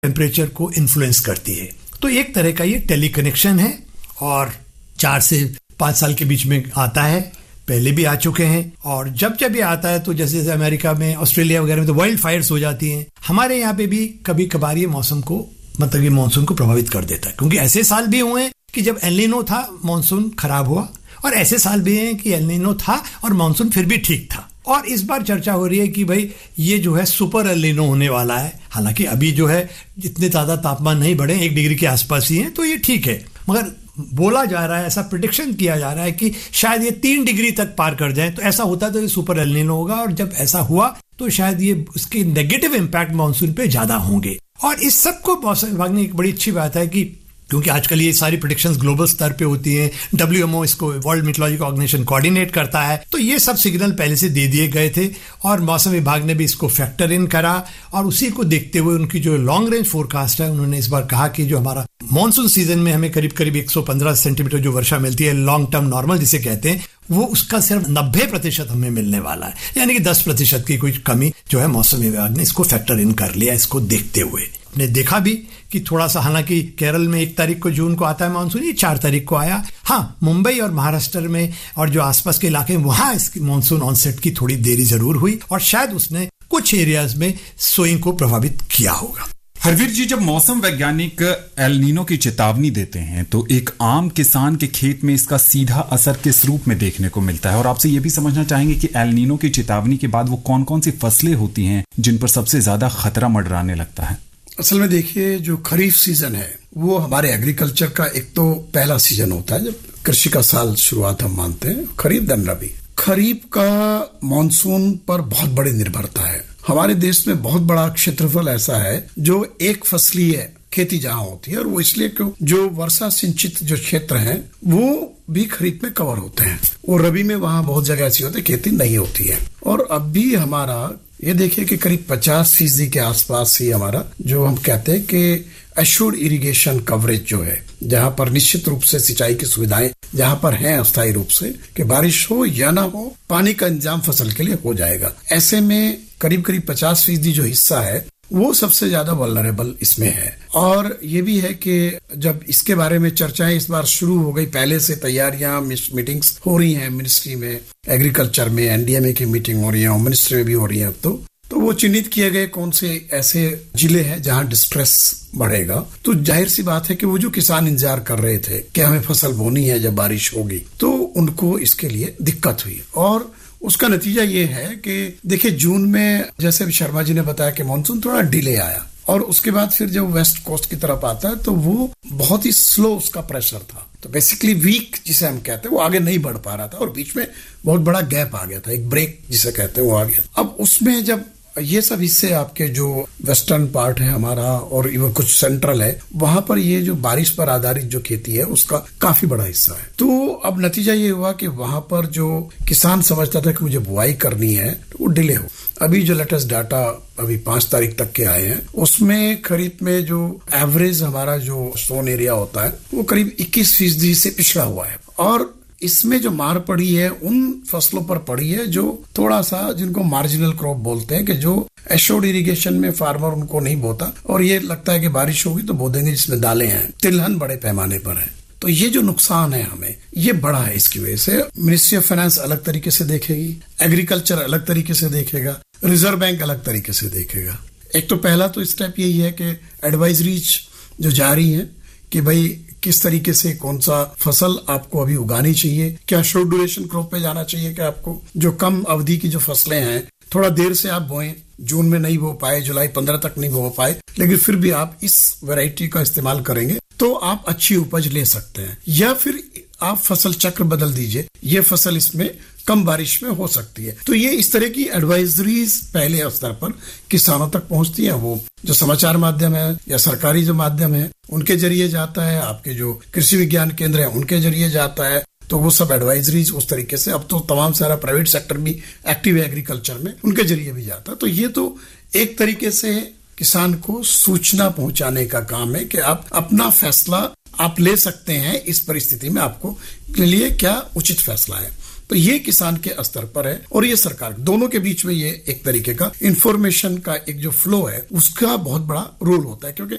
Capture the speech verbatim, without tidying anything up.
Temperature को influence करती है। तो एक तरह का ये टेली कनेक्शन है और चार से पांच साल के बीच में आता है, पहले भी आ चुके हैं। और जब जब ये आता है तो जैसे जैसे अमेरिका में, ऑस्ट्रेलिया वगैरह में तो वाइल्ड फायर्स हो जाती हैं, हमारे यहाँ पे भी कभी कभार ये मौसम को मतलब ये मानसून को प्रभावित कर देता है। क्योंकि ऐसे साल भी हुए कि जब एल नीनो था मानसून खराब हुआ, और ऐसे साल भी हैं कि एल नीनो था और मानसून फिर भी ठीक था। और इस बार चर्चा हो रही है कि भाई ये जो है सुपर एल नीनो होने वाला है। हालांकि अभी जो है जितने ज्यादा तापमान नहीं बढ़े, एक डिग्री के आसपास ही है, तो ये ठीक है। मगर बोला जा रहा है, ऐसा प्रेडिक्शन किया जा रहा है कि शायद ये तीन डिग्री तक पार कर जाए। तो ऐसा होता तो ये सुपर एल नीनो होगा, और जब ऐसा हुआ तो शायद ये उसके नेगेटिव इम्पैक्ट मानसून पे ज्यादा होंगे। और इस सब को मौसम विभाग ने एक बड़ी अच्छी बात है कि क्योंकि आजकल ये सारी प्रेडिक्शंस ग्लोबल स्तर पे होती हैं, डब्ल्यू एम ओ इसको वर्ल्ड मेट्रोलॉजिकल ऑर्गेनाइजेशन कोऑर्डिनेट करता है, तो ये सब सिग्नल पहले से दे दिए गए थे और मौसम विभाग ने भी इसको फैक्टर इन करा। और उसी को देखते हुए उनकी जो लॉन्ग रेंज फोरकास्ट है, उन्होंने इस बार कहा कि जो हमारा मॉनसून सीजन में हमें करीब करीब एक सौ पंद्रह सेंटीमीटर जो वर्षा मिलती है, लॉन्ग टर्म नॉर्मल जिसे कहते हैं, वो उसका सिर्फ नब्बे प्रतिशत हमें मिलने वाला है। यानी कि दस प्रतिशत की कोई कमी जो है मौसम विभाग ने इसको फैक्टर इन कर लिया। इसको देखते हुए ने देखा भी कि थोड़ा सा, हालांकि केरल में एक तारीख को जून को आता है मानसून, ये चार तारीख को आया। हाँ, मुंबई और महाराष्ट्र में और जो आसपास के इलाके में वहां इसकी मानसून ऑनसेट की थोड़ी देरी जरूर हुई, और शायद उसने कुछ एरियाज में सोइंग को प्रभावित किया होगा। हरवीर जी, जब मौसम वैज्ञानिक एल नीनो की चेतावनी देते हैं तो एक आम किसान के खेत में इसका सीधा असर किस रूप में देखने को मिलता है? और आपसे ये भी समझना चाहेंगे कि एल नीनो की चेतावनी के बाद वो कौन कौन सी फसलें होती हैं जिन पर सबसे ज्यादा खतरा मंडराने लगता है? असल में देखिए, जो खरीफ सीजन है वो हमारे एग्रीकल्चर का एक तो पहला सीजन होता है, जब कृषि का साल शुरुआत हम मानते हैं। खरीफ दन रबी। खरीफ का मानसून पर बहुत बड़ी निर्भरता है। हमारे देश में बहुत बड़ा क्षेत्रफल ऐसा है जो एक फसलीय खेती जहां होती है, और वो इसलिए क्यों, जो वर्षा सिंचित जो क्षेत्र हैं वो भी खरीफ में कवर होते हैं। वो रबी में वहां बहुत जगह ऐसी होती है खेती नहीं होती है। और अब भी हमारा ये देखिए कि करीब पचास फीसदी के आसपास ही हमारा जो हम कहते हैं कि एश्योर्ड इरिगेशन कवरेज जो है, जहां पर निश्चित रूप से सिंचाई की सुविधाएं जहां पर हैं अस्थायी रूप से, कि बारिश हो या ना हो, पानी का इंतजाम फसल के लिए हो जाएगा। ऐसे में करीब करीब पचास फीसदी जो हिस्सा है वो सबसे ज्यादा वल्नरेबल इसमें है। और ये भी है कि जब इसके बारे में चर्चाएं इस बार शुरू हो गई, पहले से तैयारियां, मीटिंग्स हो रही हैं मिनिस्ट्री में, एग्रीकल्चर में एन डी एम ए की मीटिंग हो रही है और मिनिस्ट्री में भी हो रही है अब तो तो वो चिन्हित किए गए कौन से ऐसे जिले हैं जहां डिस्ट्रेस बढ़ेगा। तो जाहिर सी बात है कि वो जो किसान इंतजार कर रहे थे कि हमें फसल बोनी है जब बारिश होगी, तो उनको इसके लिए दिक्कत हुई। और उसका नतीजा ये है कि देखिए, जून में जैसे शर्मा जी ने बताया कि मानसून थोड़ा डिले आया, और उसके बाद फिर जब वेस्ट कोस्ट की तरफ आता है तो वो बहुत ही स्लो उसका प्रेशर था। तो बेसिकली वीक जिसे हम कहते हैं वो आगे नहीं बढ़ पा रहा था, और बीच में बहुत बड़ा गैप आ गया था, एक ब्रेक जिसे कहते हैं वो आ गया। अब उसमें जब ये सब हिस्से आपके जो वेस्टर्न पार्ट है हमारा और इवन कुछ सेंट्रल है, वहां पर ये जो बारिश पर आधारित जो खेती है उसका काफी बड़ा हिस्सा है। तो अब नतीजा ये हुआ कि वहां पर जो किसान समझता था कि मुझे बुआई करनी है तो वो डिले हो। अभी जो लेटेस्ट डाटा अभी पांच तारीख तक के आए हैं, उसमें खरीफ में जो एवरेज हमारा जो सोन एरिया होता है वो करीब इक्कीस फीसदी से पिछड़ा हुआ है। और इसमें जो मार पड़ी है उन फसलों पर पड़ी है जो थोड़ा सा, जिनको मार्जिनल क्रॉप बोलते हैं, कि जो एश्योर्ड इरिगेशन में फार्मर उनको नहीं बोता और ये लगता है कि बारिश होगी तो बो देंगे, जिसमें दालें हैं। तिलहन बड़े पैमाने पर है। तो ये जो नुकसान है हमें, ये बड़ा है। इसकी वजह से मिनिस्ट्री ऑफ फाइनेंस अलग तरीके से देखेगी, एग्रीकल्चर अलग तरीके से देखेगा, रिजर्व बैंक अलग तरीके से देखेगा। एक तो पहला तो स्टेप यही है कि एडवाइजरीज जो जारी है कि भाई किस तरीके से कौन सा फसल आपको अभी उगानी चाहिए, क्या शॉर्ट ड्यूरेशन क्रॉप पे जाना चाहिए, कि आपको जो कम अवधि की जो फसलें हैं थोड़ा देर से आप बोएं, जून में नहीं बो पाए, जुलाई पंद्रह तक नहीं बो पाए, लेकिन फिर भी आप इस वैरायटी का इस्तेमाल करेंगे तो आप अच्छी उपज ले सकते हैं। या फिर आप फसल चक्र बदल दीजिए, ये फसल इसमें कम बारिश में हो सकती है। तो ये इस तरह की एडवाइजरीज पहले स्तर पर किसानों तक पहुंचती है। वो जो समाचार माध्यम है या सरकारी जो माध्यम है उनके जरिए जाता है, आपके जो कृषि विज्ञान केंद्र है उनके जरिए जाता है। तो वो सब एडवाइजरीज उस तरीके से, अब तो तमाम सारा प्राइवेट सेक्टर भी एक्टिव है एग्रीकल्चर में, उनके जरिए भी जाता है। तो ये तो एक तरीके से किसान को सूचना पहुंचाने का काम है कि आप अपना फैसला आप ले सकते हैं, इस परिस्थिति में आपको के लिए क्या उचित फैसला है। तो ये किसान के स्तर पर है और ये सरकार, दोनों के बीच में ये एक तरीके का इंफॉर्मेशन का एक जो फ्लो है उसका बहुत बड़ा रोल होता है। क्योंकि